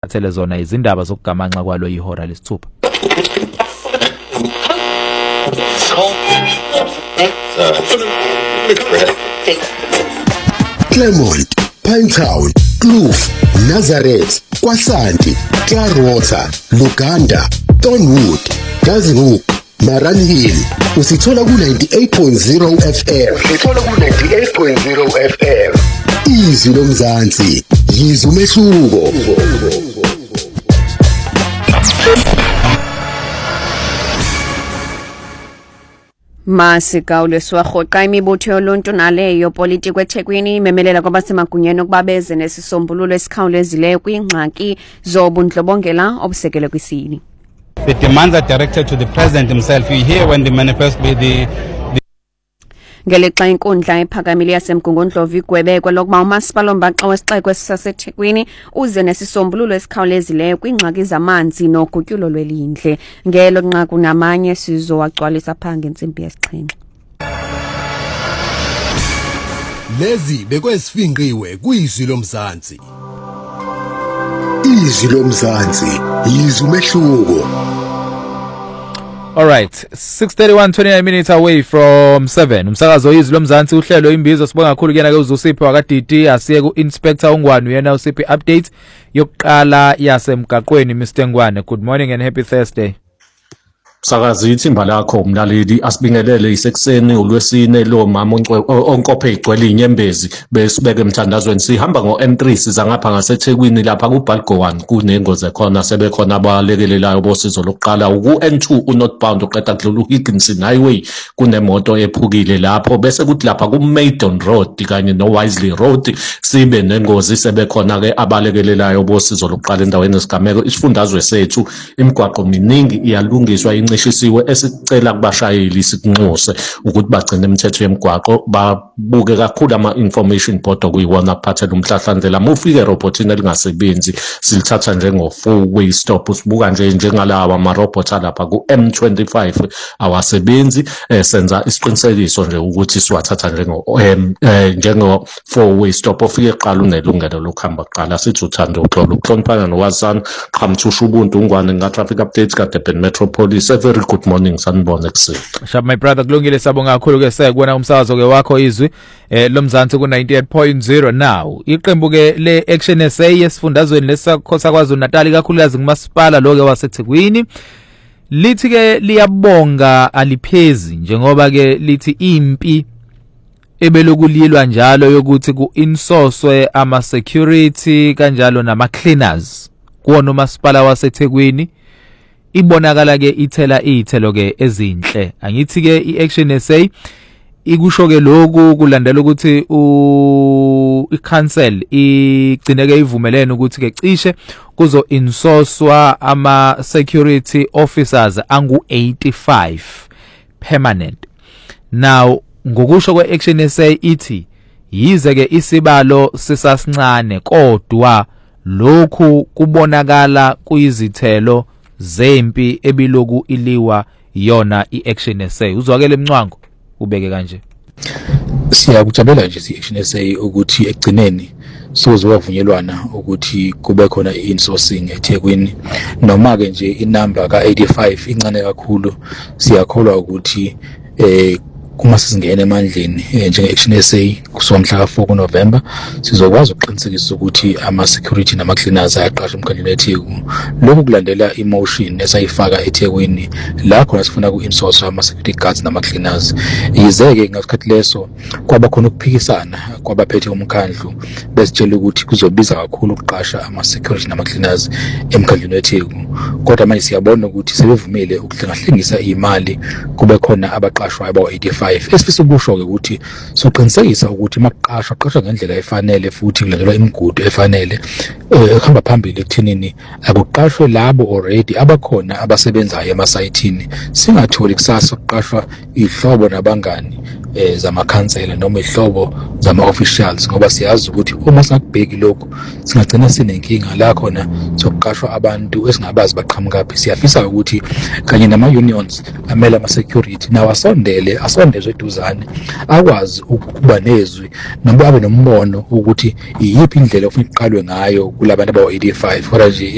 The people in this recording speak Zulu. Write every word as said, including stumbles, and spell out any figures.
sikuphathele zona izindaba zokugamanxa kwalo ihora lesithupha. Claremont, Pinetown, Kloof, Nazareth, Kwasanti, Clearwater, Luganda, Thornwood, Gazinoop, Maran Hill. Usithola ku ninety-eight point zero F M. Usithola ku ninety-eight point zero F M. Izwi lomzansi, yizwe umehluko. Masika uleswahoqa imibutho yoluntu naleyo politiko eThekwini imemelela kwabasemagunyeni ukuba beze nesisombululo esikhawulezileyo kwingxaki zobundlobongela obusekele kwisini. The demands are directed to the president himself. You hear when the manifesto the, the ngelixa inkundla ephakamile yasemgungundlovu igwebekwe lokuba umasipala ombaxa wesixeko saseThekwini uze nesisombululo esikhawulezileyo kwingxaki zamanzi nogutyulo lwelindle. Ngelo nqaku namanye sizowagcwalisa phange entsimbi yesixhenxe. Lezi bekwesifinqiwe kuyizwi lomzansi. Izwi lomzansi, yizwe umehluko. All right, six thirty-one, twenty-nine minutes away from seven. Umsakazo izwi lomzansi uhlelo imbizo sibonga kakhulu kena ke uzusiphi wakadidi asiye ku Inspector uNgwane uyena usiphi update yokuqala yasemgaqweni Mister Ngwane. Good morning and happy Thursday. Sakazi ithimba lakho umlaleli asibingelele isekuseni ulwesine lo mama onkophe igcwele inyembezi besibeke emthandazweni sihamba ngo N three siza ngapha ngaseThekwini lapha ku Balgo one kunengozi ekhona sebekhona abalekelelayo bosizo lokuqala ku N two unorthbound uqeda kudlula uHigginson highway kunemoto ephukile lapho bese kuthi lapha ku Maidon road kanye no Wisely road sibe nengozi sebekhona ke abalekelelayo bosizo lokuqala endaweni esigameko isifundazwe sethu imigwaqo miningi iyalungiswa ncishisiwe esicela kubashayeli sikunxuse ukuthi bagcine imithetho yemigwaqo babuke kakhulu ama information board okuyiwona kuphathela umhlahlandlela mufike robotini elingasebenzi silithatha njengo four way stop usibuka nje njengalawa ama robot alapha ku M twenty-five awasebenzi senza isiqinisekiso nje ukuthi siwathatha njengo njengo four way stop ofike eqala unelungelo lokuhamba kuqala sithi uthando uxolo ukuhloniphana nowazana qhamthusha ubuntu uNgwane nga traffic updates ka Durban Metropolis. Very good morning sanibona ekseni. Shab my brother kulungile sabonga kakhulu ke sekubona umsakazo ke wakho izwi eh lomzansi ku ninety-eight point zero now. Iqembu ke le Action S A yesifundazweni lesakhosa kwaZulu Natal kakhulukazi kumasipala lo ke waseThekwini lithi ke liyabonga aliphezi njengoba ke lithi impi ebelokulilwa njalo yokuthi ku insoswe ama security kanjalo nama cleaners kuona umasipala waseThekwini ibonakala ke ithela ithelo ke ezinhle. Angithi ke iAction S A ikusho ke lokhu kulandela ukuthi u iCouncil igcineke ivumelene ukuthi ke cishe kuzo insoswa ama security officers angu eighty-five permanent. Now ngokusho kweAction S A ithi yize ke isibalo sisasincane kodwa lokhu kubonakala kuyizithelo zempi ebiloku iliwa yona iAction S A. Uzwakele emncwango ubeke kanje. Siyakujabulela nje iAction S A ukuthi egcineni sozowavunyelwana ukuthi kube khona insourcing eThekwini noma ke nje inamba ka eighty-five incane kakhulu siyakholwa ukuthi eh kuma sisingena emandleni njenge-Action S A kusomhla ka four November sizokwazi ukuqinisekisa ukuthi ama security nama cleaners ayaqashwa emkhandleni eTheku. Lokhu kulandela emotion esayifaka eThekwini la khona sifuna ku insource ama security guards nama cleaners. Yizeke ngasikhathi leso kwaba khona ukuphikisana kwabaphethe umkhandlu besitshela ukuthi kuzobiza kakhulu ukuqasha ama security nama cleaners emkhandleni eTheku. Kodwa manje siyabona ukuthi sebevumile ukuhlengahlengisa imali kube khona abaqashwa aba eighty-five. Esifisa ukusho ke ukuthi soqinisekisa ukuthi maqashwa qashwa ngendlela efanele futhi kulandelwa imigudu efanele ehamba phambili ekuthenini akuqashwe labo already abakhona abasebenzayo emasayithini singatholi kusasa ukuqashwa ihlobo nabangani eh zama council noma ihlobo zama officials ngoba siyazi ukuthi uma singakubheki lokho singagcina sinenkinga la khona sokuqashwa abantu esingabazi baqhamukaphi. Siyafisa ukuthi kanye nama unions amela ama security nawo asondele asondezwe eduzane akwazi ukuba nezwi noma abe nombono ukuthi iyiphi indlela ofuna iqalwe ngayo kulabantu aba eighty-five kodwa nje